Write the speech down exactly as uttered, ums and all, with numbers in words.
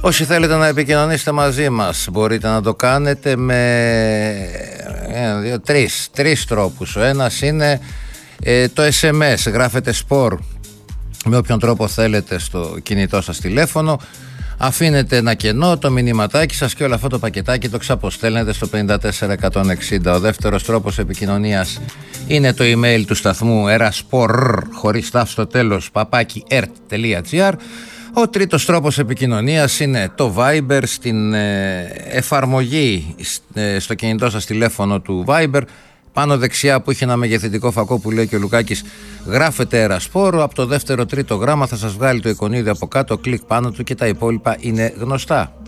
Όσοι θέλετε να επικοινωνήσετε μαζί μας, μπορείτε να το κάνετε με ένα, δύο, τρεις, τρεις τρόπους. Ο ένας είναι ε, το ες εμ ες, γράφετε σπορ με όποιον τρόπο θέλετε στο κινητό σας τηλέφωνο. Αφήνετε ένα κενό, το μηνυματάκι σας και όλο αυτό το πακετάκι το ξαποστέλνετε στο πέντε τέσσερα ένα εξήντα. Ο δεύτερος τρόπος επικοινωνίας είναι το email του σταθμού eraspor χωρίς τάφ στο τέλος παπάκι ert τελεία gr. Ο τρίτος τρόπος επικοινωνίας είναι το Viber στην ε, εφαρμογή ε, στο κινητό σας τηλέφωνο του Viber. Πάνω δεξιά που έχει ένα μεγεθυντικό φακό που λέει και ο Λουκάκης, γράφετε ερασπόρο. Από το δεύτερο τρίτο γράμμα θα σας βγάλει το εικονίδι από κάτω, κλικ πάνω του και τα υπόλοιπα είναι γνωστά.